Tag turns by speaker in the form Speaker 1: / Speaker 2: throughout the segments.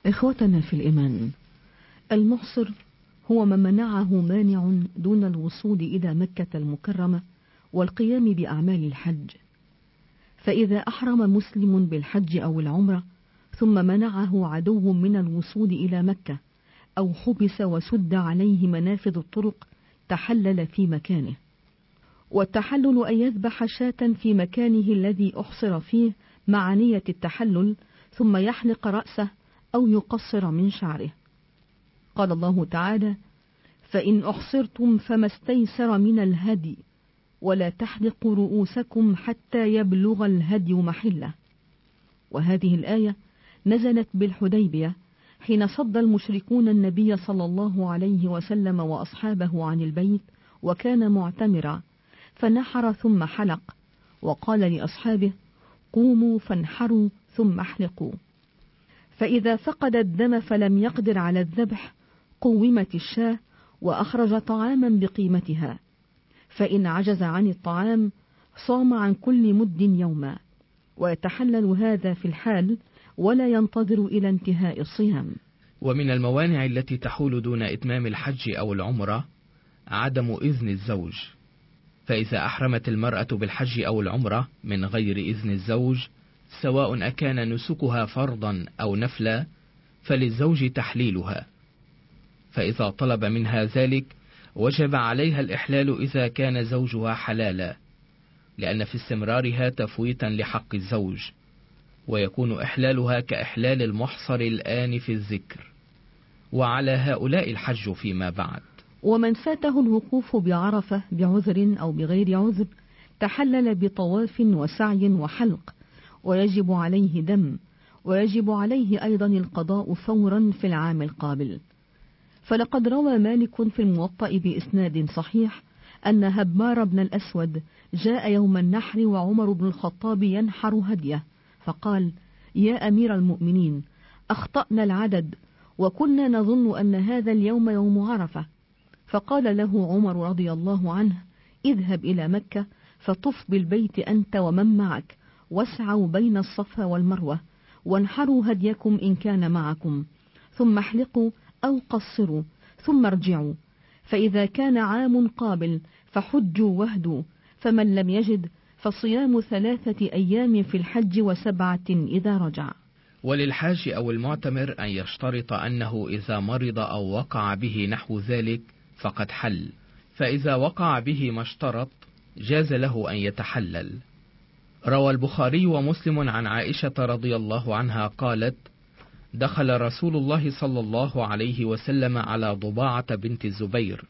Speaker 1: إخوتنا في الإيمان، المحصر هو من منعه مانع دون الوصول إلى مكة المكرمة والقيام بأعمال الحج. فإذا أحرم مسلم بالحج أو العمرة ثم منعه عدو من الوصول إلى مكة أو حبس وسد عليه منافذ الطرق تحلل في مكانه. والتحلل أن يذبح شاة في مكانه الذي أحصر فيه مع نية التحلل ثم يحلق رأسه أو يقصر من شعره. قال الله تعالى: فإن أحصرتم فما استيسر من الهدي ولا تحلقوا رؤوسكم حتى يبلغ الهدي محله. وهذه الآية نزلت بالحديبية حين صد المشركون النبي صلى الله عليه وسلم وأصحابه عن البيت وكان معتمرا، فنحر ثم حلق، وقال لأصحابه: قوموا فانحروا ثم احلقوا. فإذا فقد الدم فلم يقدر على الذبح قومت الشاة وأخرج طعاما بقيمتها، فإن عجز عن الطعام صام عن كل مد يوما، ويتحلل هذا في الحال ولا ينتظر إلى انتهاء الصيام.
Speaker 2: ومن الموانع التي تحول دون إتمام الحج أو العمرة عدم إذن الزوج. فإذا أحرمت المرأة بالحج أو العمرة من غير إذن الزوج، سواء أكان نسكها فرضا أو نفلا، فللزوج تحليلها. فإذا طلب منها ذلك وجب عليها الإحلال إذا كان زوجها حلالا، لأن في استمرارها تفويتا لحق الزوج، ويكون إحلالها كإحلال المحصر الآن في الذكر، وعلى هؤلاء الحج فيما بعد.
Speaker 1: ومن فاته الوقوف بعرفة بعذر أو بغير عذر تحلل بطواف وسعي وحلق، ويجب عليه دم، ويجب عليه أيضا القضاء فورا في العام القابل. فلقد روى مالك في الموطأ بإسناد صحيح أن هبمار بن الأسود جاء يوم النحر وعمر بن الخطاب ينحر هديه، فقال: يا أمير المؤمنين، أخطأنا العدد وكنا نظن أن هذا اليوم يوم عرفة. فقال له عمر رضي الله عنه: اذهب إلى مكة فطف بالبيت أنت ومن معك، واسعوا بين الصفا والمروة، وانحروا هديكم إن كان معكم، ثم احلقوا أو قصروا، ثم ارجعوا، فإذا كان عام قابل فحجوا واهدوا، فمن لم يجد فصيام 3 أيام في الحج و7 إذا رجع.
Speaker 2: وللحاج أو المعتمر أن يشترط أنه إذا مرض أو وقع به نحو ذلك فقد حل، فإذا وقع به ما اشترط جاز له أن يتحلل. روى البخاري ومسلم عن عائشة رضي الله عنها قالت: دخل رسول الله صلى الله عليه وسلم على ضباعة بنت الزبير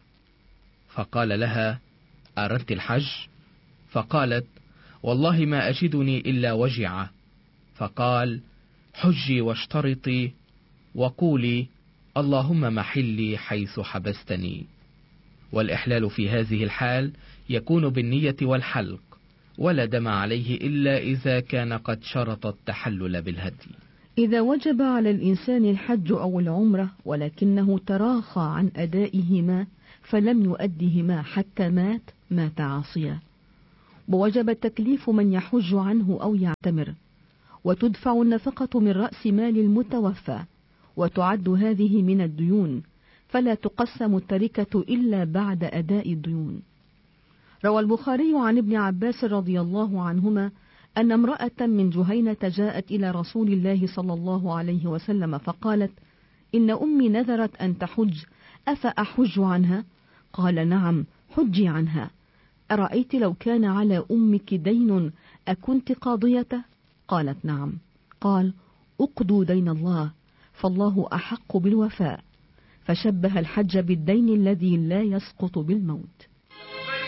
Speaker 2: فقال لها: أردت الحج؟ فقالت: والله ما أجدني إلا وجعة. فقال: حجي واشترطي وقولي اللهم محلي حيث حبستني. والإحلال في هذه الحال يكون بالنية والحلق، ولا دم عليه إلا إذا كان قد شرط التحلل بالهدي.
Speaker 1: إذا وجب على الإنسان الحج أو العمرة ولكنه تراخى عن أدائهما فلم يؤدهما حتى مات عاصيا، ووجب تكليف من يحج عنه أو يعتمر، وتدفع النفقة من رأس مال المتوفى، وتعد هذه من الديون، فلا تقسم التركة إلا بعد أداء الديون. روى البخاري عن ابن عباس رضي الله عنهما أن امرأة من جهينة جاءت إلى رسول الله صلى الله عليه وسلم فقالت: إن أمي نذرت أن تحج، أفأحج عنها؟ قال: نعم، حجي عنها. أرأيت لو كان على أمك دين أكنت قاضيته؟ قالت: نعم. قال: أقضوا دين الله، فالله أحق بالوفاء. فشبه الحج بالدين الذي لا يسقط بالموت.